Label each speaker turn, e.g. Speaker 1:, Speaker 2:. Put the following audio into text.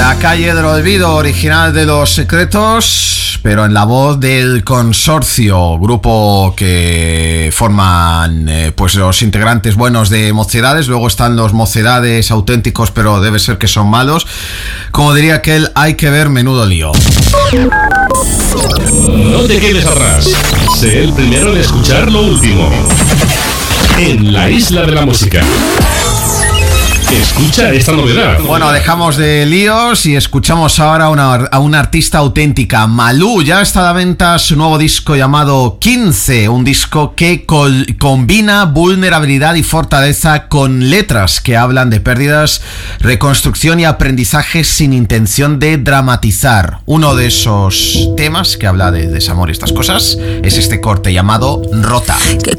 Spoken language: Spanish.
Speaker 1: La calle del olvido, original de Los Secretos, pero en la voz del Consorcio, grupo que forman pues los integrantes buenos de Mocedades. Luego están los Mocedades auténticos, pero debe ser que son malos. Como diría aquel, hay que ver menudo lío.
Speaker 2: No te quedes atrás. Sé el primero en escuchar lo último en la Isla de la Música. Escucha esta novedad.
Speaker 1: Bueno, dejamos de líos y escuchamos ahora a una artista auténtica. Malú ya está a la venta su nuevo disco llamado 15, un disco que combina vulnerabilidad y fortaleza con letras que hablan de pérdidas, reconstrucción y aprendizaje sin intención de dramatizar. Uno de esos temas que habla de desamor y estas cosas es este corte llamado Rota.